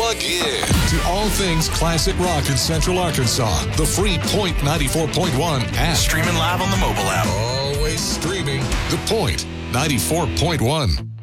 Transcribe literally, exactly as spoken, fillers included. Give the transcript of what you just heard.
Plug in to all things classic rock in Central Arkansas. The free Point ninety-four point one app. Streaming live on the mobile app. Always streaming. The Point ninety-four point one.